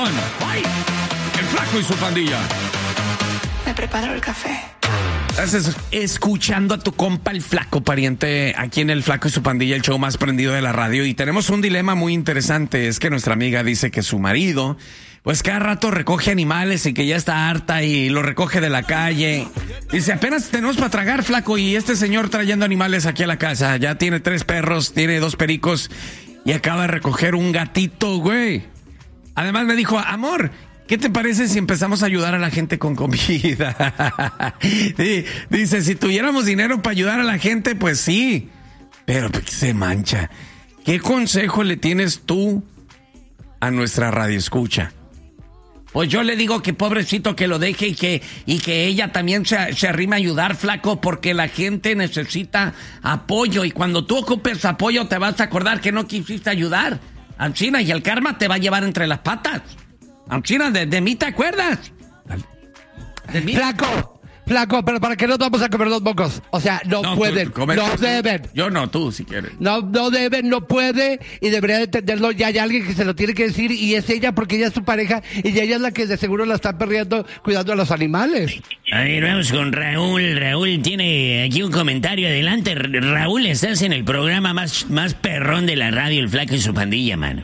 ¡Ay! El Flaco y su pandilla. Me preparo el café. Estás escuchando a tu compa el Flaco, pariente, aquí en el Flaco y su pandilla, el show más prendido de la radio. Y tenemos un dilema muy interesante. Es que nuestra amiga dice que su marido, pues cada rato recoge animales y que ya está harta y lo recoge de la calle. Dice, apenas tenemos para tragar, Flaco, y este señor trayendo animales aquí a la casa. Ya tiene 3 perros, tiene 2 pericos y acaba de recoger un gatito, güey. Además me dijo, amor, ¿qué te parece si empezamos a ayudar a la gente con comida? Dice, si tuviéramos dinero para ayudar a la gente, pues sí. Pero se mancha. ¿Qué consejo le tienes tú a nuestra radioescucha? Pues yo le digo que pobrecito que lo deje y que ella también se arrime a ayudar, Flaco, porque la gente necesita apoyo. Y cuando tú ocupes apoyo te vas a acordar que no quisiste ayudar. Ancina, y el karma te va a llevar entre las patas. Ancina, de mí te acuerdas. ¿De mí? Flaco, pero ¿para qué no vamos a comer los mocos? O sea, no pueden, no deben. Yo no, tú si quieres. No deben, no puede, y debería de entenderlo. Ya hay alguien que se lo tiene que decir, y es ella, porque ella es su pareja, y ella es la que de seguro la está perreando cuidando a los animales. A ver, vamos con Raúl. Raúl tiene aquí un comentario. Adelante, Raúl, estás en el programa más perrón de la radio, el Flaco y su pandilla, mano.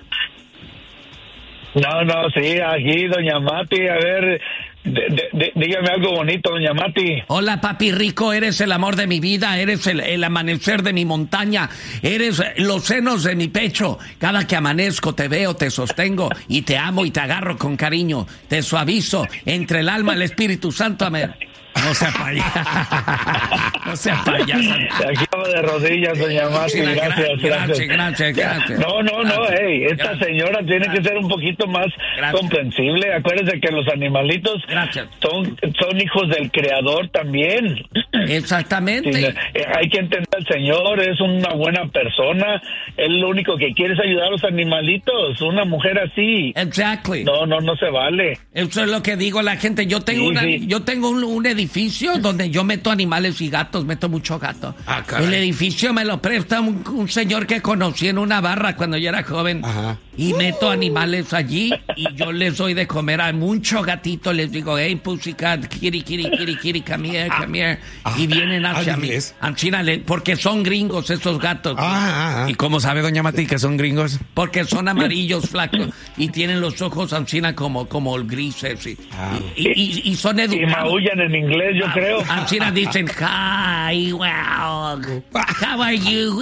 No, sí, aquí, doña Mati, a ver, dígame algo bonito, doña Mati. Hola, papi rico, eres el amor de mi vida, eres el amanecer de mi montaña, eres los senos de mi pecho. Cada que amanezco te veo, te sostengo y te amo y te agarro con cariño. Te suavizo entre el alma y el Espíritu Santo, amén. No sea payasa. No sea payasa. Aquí vamos de rodillas, doña Mati. Gracias. No, esta señora tiene que ser un poquito más comprensible. Acuérdese que los animalitos son hijos del Creador también. Exactamente. Sí, hay que entender al Señor, es una buena persona. Él lo único que quiere es ayudar a los animalitos. Una mujer así. Exactly. No se vale. Eso es lo que digo a la gente. Yo tengo un edificio donde yo meto animales y gatos, meto mucho gato. El edificio me lo presta un señor que conocí en una barra cuando yo era joven. Ajá. Y meto animales allí y yo les doy de comer a mucho gatito. Les digo, hey, pussycat, kitty, come here. Y vienen hacia mí. Porque son gringos esos gatos. ¿Y cómo sabe doña Mati que son gringos? Porque son amarillos, flacos. Y tienen los ojos ancina como grises. Y son educados. Y maullan en inglés, yo creo. Ancina dicen, hi, wow, how are you?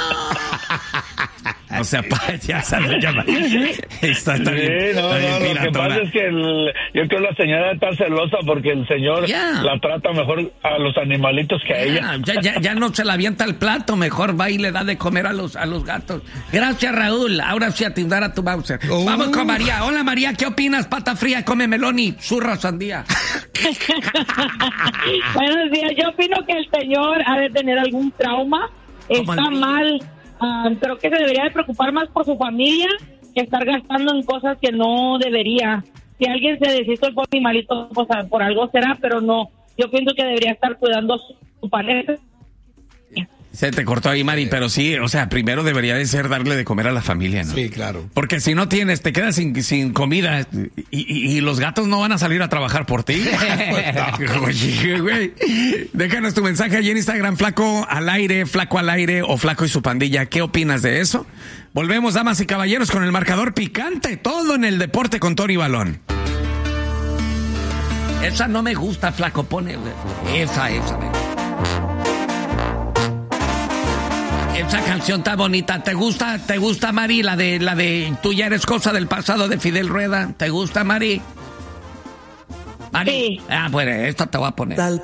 O sea, payasa lo llama. Está bien. Lo que pasa es que yo creo que la señora está celosa porque el señor la trata mejor a los animalitos que a ella. Ya no se la avienta el plato, mejor va y le da de comer a los gatos. Gracias, Raúl. Ahora sí a tindar a tu Bowser. Vamos con María. Hola, María, ¿qué opinas? Pata fría, come melón y zurra sandía. Buenos días. Yo opino que el señor ha de tener algún trauma. Está mal. Creo que se debería de preocupar más por su familia que estar gastando en cosas que no debería. Si alguien se deshizo el animalito, pues por algo será, pero no. Yo pienso que debería estar cuidando a su pareja. Se te cortó ahí, Mari, pero sí, o sea, primero debería de ser darle de comer a la familia, ¿no? Sí, claro. Porque si no tienes, te quedas sin comida y los gatos no van a salir a trabajar por ti. Oye, güey. Déjanos tu mensaje allí en Instagram, Flaco al aire o Flaco y su pandilla. ¿Qué opinas de eso? Volvemos, damas y caballeros, con el marcador picante. Todo en el deporte con Toro y Balón. Esa no me gusta, Flaco. Pone esa me gusta. Esa canción está bonita. ¿Te gusta, Mari? La de Tú ya eres cosa del pasado de Fidel Rueda. ¿Te gusta, Mari? Sí. Bueno, esta te voy a poner.